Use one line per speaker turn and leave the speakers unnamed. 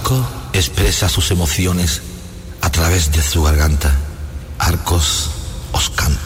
Arco expresa sus emociones a través de su garganta. Arcos os canta.